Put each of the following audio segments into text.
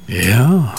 Ja,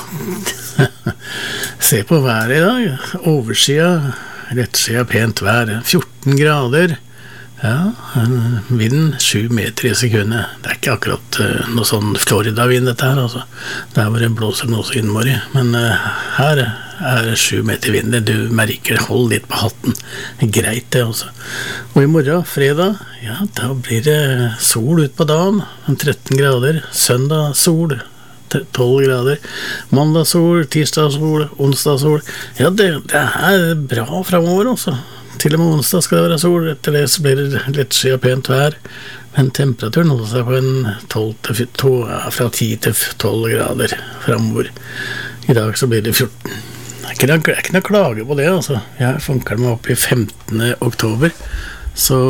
se på været i dag. Oversida, rettsida pent vær, 14 grader. Ja, vinden 7 meter i sekundet. Det ikke akkurat noe sånn Florida-vind dette her, altså. Der hvor det blåser noe så innmari. Men her det 7 meter vind. Du merker, hold litt på hatten. Greit det, altså. Og i morgen, fredag, ja, da blir det sol ut på dagen. 13 grader. Søndag sol. 12 grader, mandag sol, tirsdag sol, onsdag sol. Ja, det bra fremover også. Til og med onsdag skal det være sol, etter det så blir det litt sky og pent vær. Men temperaturen holder seg på fra 10 til 12 grader fremover. I dag så blir det 14. Det ikke noe klage på det, altså. Jeg funker meg opp i 15. oktober, så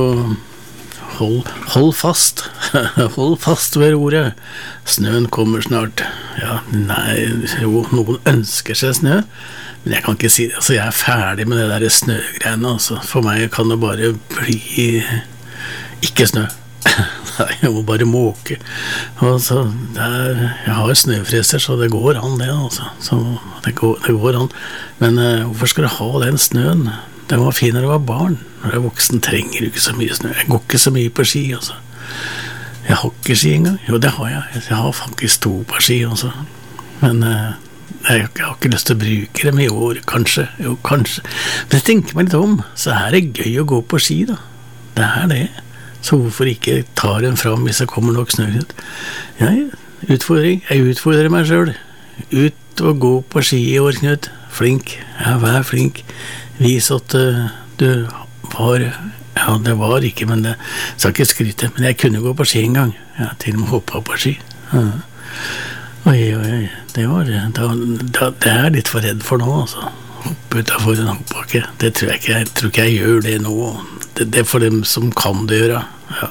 hold fast. Hold fast ved ordet. Snøen kommer snart. Ja, nei, jo, noen ønsker seg snø, men jeg kan ikke si det. Altså, jeg ferdig med det der snøgreiene, altså. For meg kan det bare bli ikke snø. Jeg må bare måke. Altså, jeg har snøfreser, så det går an det, altså. Så det går an. Men hvorfor skal du ha den snøen? Den var fin når du var barn. Når du voksen trenger du ikke så mye snø. Jeg går ikke så mye på ski, altså. Jeg har ikke ski engang. Jo, det har jeg. Jeg har faktisk 2 par ski, altså. Men jeg har ikke lyst til å bruke dem i år, kanskje. Jo, kanskje. Men jeg tenker meg litt om, så det gøy å gå på ski, da. Det det. Så hvorfor ikke ta dem fram hvis det kommer nok snø ut? Ja, utfordring. Jeg utfordrer meg selv. Ut og gå på ski i år, Knut. Flink. Ja, vær flink. Vis at du var, ja, det var ikke, men det skal ikke skryte, men jeg kunne gå på ski en gang. Jeg til og med hoppet på ski. Ja. Oi, det var det. Det litt for redd for nå, altså. Hoppe utenfor en hoppbakke. Det tror jeg ikke. Jeg tror ikke jeg gjør det nå. Det for dem som kan det gjøre. Ja.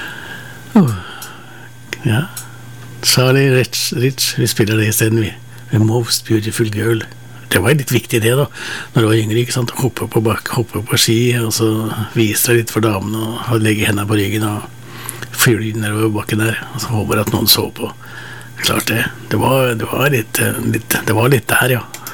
Ja. Charlie Rich, vi spiller det i stedet, vi. The Most Beautiful Girl. Det var litt viktig det da, når du var yngre, ikke sant? Hoppe på ski, og så vise deg litt for damene, og legge hendene på ryggen, og fly nedover bakken der, og så håper at noen så på. Klart det. Det var litt der, ja.